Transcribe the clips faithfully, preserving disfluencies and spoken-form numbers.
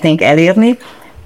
szeretnénk elérni,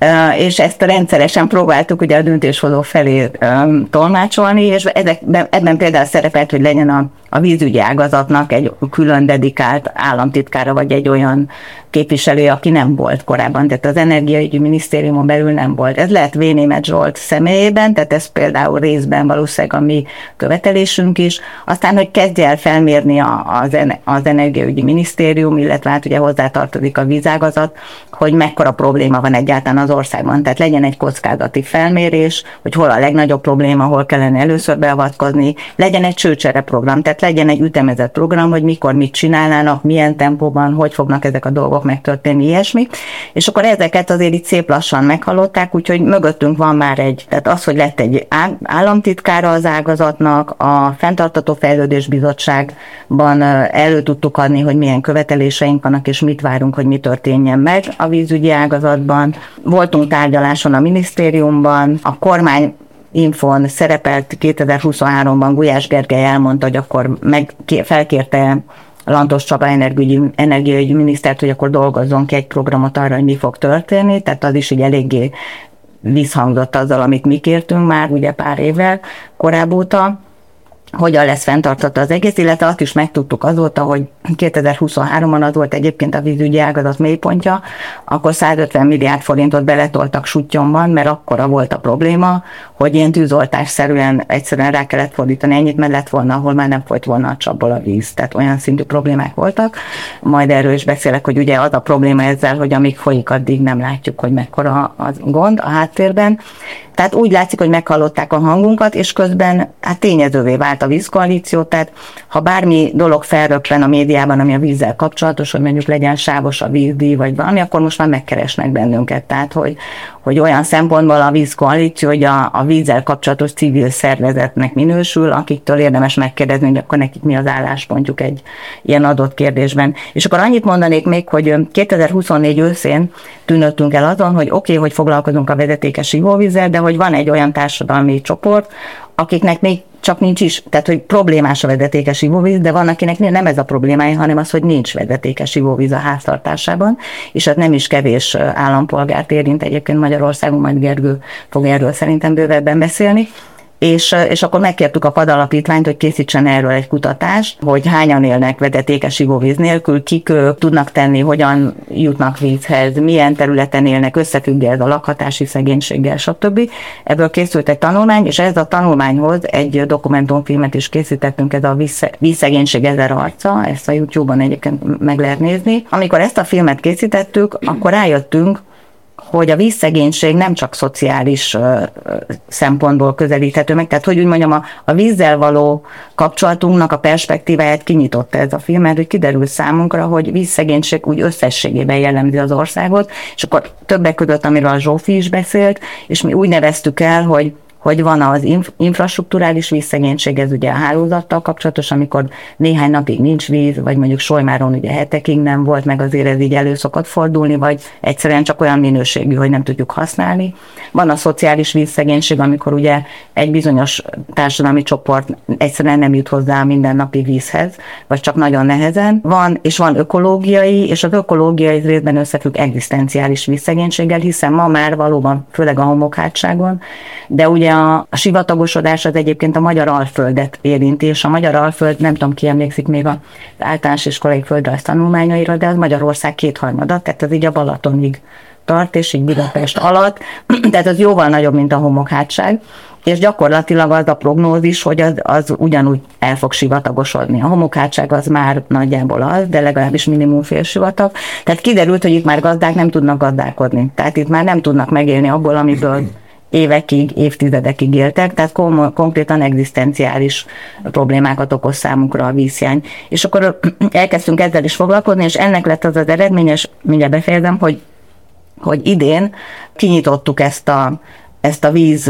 és ezt rendszeresen próbáltuk ugye a döntéshozó felé tolmácsolni, és ezekben, ebben például szerepelt, hogy legyen a, a vízügyi ágazatnak egy külön dedikált államtitkára, vagy egy olyan képviselő, aki nem volt korábban, tehát az Energiaügyi Minisztériumon belül nem volt. Ez lehet Vénémet Zsolt személyében, tehát ez például részben valószínűleg a mi követelésünk is. Aztán, hogy kezdje el felmérni az, az Energiaügyi Minisztérium, illetve hát ugye hozzátartozik a vízágazat, hogy mekkora probléma van egyáltalán az országban. Tehát legyen egy kockázati felmérés, hogy hol a legnagyobb probléma, hol kellene először beavatkozni, legyen egy csőcsere program, tehát legyen egy ütemezett program, hogy mikor mit csinálnának, milyen tempóban, hogy fognak ezek a dolgok megtörténni, ilyesmi. És akkor ezeket azért itt szép lassan meghallották, úgyhogy mögöttünk van már egy, tehát az, hogy lett egy államtitkára az ágazatnak, a Fenntartható Fejlődés Bizottságban elő tudtuk adni, hogy milyen követeléseink vannak, és mit várunk, hogy mi történjen meg a vízügyi ágazatban. Voltunk tárgyaláson a minisztériumban, a kormány infon szerepelt kétezer-huszonháromban, Gulyás Gergely elmondta, hogy akkor meg felkérte Lantos Csaba energiaügyi, energiaügyi minisztert, hogy akkor dolgozzon ki egy programot arra, hogy mi fog történni, tehát az is így eléggé visszhangzott azzal, amit mi kértünk már ugye pár évvel korábbóta, hogyan lesz fenntartható az egész, illetve azt is megtudtuk azóta, hogy kétezer-huszonháromban az volt egyébként a vízügyi ágazat mélypontja, akkor százötven milliárd forintot beletoltak Suttyonban, mert akkora volt a probléma, hogy ilyen tűzoltásszerűen egyszerűen rá kellett fordítani ennyit, mert lett volna, ahol már nem folyt volna a csapból a víz. Tehát olyan szintű problémák voltak. Majd erről is beszélek, hogy ugye az a probléma ezzel, hogy amíg folyik, addig nem látjuk, hogy mekkora a gond a háttérben. Tehát úgy látszik, hogy meghallották a hangunkat, és közben hát tényezővé vált a vízkoalíció, tehát ha bármi dolog felröppen a médiában, ami a vízzel kapcsolatos, hogy mondjuk legyen sávos a vízdíj, vagy valami, akkor most már megkeresnek bennünket. Tehát, hogy, hogy olyan szempontból a vízkoalíció, hogy a, a vízzel kapcsolatos civil szervezetnek minősül, akiktől érdemes megkérdezni, hogy akkor nekik mi az álláspontjuk egy ilyen adott kérdésben. És akkor annyit mondanék még, hogy kétezer-huszonnégy őszén tűnöttünk el azon, hogy oké, okay, hogy foglalkozunk a vezetékes ivóvízzel, de hogy van egy olyan társadalmi csoport, akiknek még csak nincs is, tehát hogy problémás a vezetékes ivóvíz, de van, akinek nem ez a problémája, hanem az, hogy nincs vezetékes ivóvíz a háztartásában, és az nem is kevés állampolgárt érint egyébként Magyarországon, majd Gergő fog erről szerintem bővebben beszélni. És, és akkor megkértük a PAD Alapítványt, hogy készítsen erről egy kutatást, hogy hányan élnek vezetékes ivóvíz nélkül, kik ők, tudnak tenni, hogyan jutnak vízhez, milyen területen élnek, összefügg ez a lakhatási szegénységgel, stb. Ebből készült egy tanulmány, és ez a tanulmányhoz egy dokumentumfilmet is készítettünk, ez a Vízszegénység ezer arca, ezt a YouTube-on egyébként meg lehet nézni. Amikor ezt a filmet készítettük, akkor rájöttünk, hogy a vízszegénység nem csak szociális uh, szempontból közelíthető meg, tehát hogy úgy mondjam, a, a vízzel való kapcsolatunknak a perspektíváját kinyitotta ez a film, mert hogy kiderül számunkra, hogy vízszegénység úgy összességében jellemzi az országot, és akkor többek között, amiről a Zsófi is beszélt, és mi úgy neveztük el, hogy hogy van az inf- infrastrukturális vízszegénység, ez ugye a hálózattal kapcsolatos, amikor néhány napig nincs víz, vagy mondjuk Solymáron ugye hetekig nem volt, meg azért ez így elő szokott fordulni, vagy egyszerűen csak olyan minőségű, hogy nem tudjuk használni. Van a szociális vízszegénység, amikor ugye egy bizonyos társadalmi csoport egyszerűen nem jut hozzá mindennapi vízhez, vagy csak nagyon nehezen. Van, és van ökológiai, és az ökológiai részben összefügg egzisztenciális vízszegénységgel, hiszen ma már valóban, főleg a homokhátságon, de ugye a sivatagosodás az egyébként a magyar alföldet érinti, és a magyar alföld, nem tudom ki emlékszik még az általános iskolai földrajz tanulmányaira, de az Magyarország kétharmada, tehát az így a Balatonig tart, és így Budapest alatt, tehát az jóval nagyobb, mint a homokhátság, és gyakorlatilag az a prognózis, hogy az, az ugyanúgy el fog sivatagosodni. A homokhátság az már nagyjából az, de legalábbis minimum fél sivatag. Tehát kiderült, hogy itt már gazdák nem tudnak gazdálkodni. Tehát itt már nem tudnak megélni abból, amiből évekig, évtizedekig éltek, tehát kom- konkrétan egzisztenciális problémákat okoz számukra a vízhiány. És akkor elkezdtünk ezzel is foglalkozni, és ennek lett az az eredmény, és mindjárt befejezem, hogy, hogy idén kinyitottuk ezt a, ezt a víz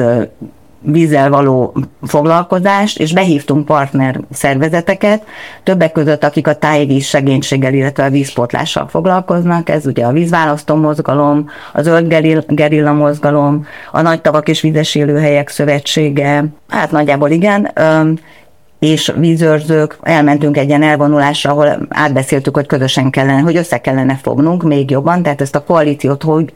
vízzel való foglalkozást, és behívtunk partner szervezeteket, többek között, akik a tájvíz segénységgel, illetve a vízpótlással foglalkoznak, ez ugye a vízválasztó mozgalom, a zöld gerilla mozgalom, a Nagy Tavak és Vízes Élőhelyek Szövetsége, hát nagyjából igen, és vízőrzők, elmentünk egy ilyen elvonulásra, ahol átbeszéltük, hogy közösen kellene, hogy össze kellene fognunk még jobban, tehát ezt a koalíciót hogy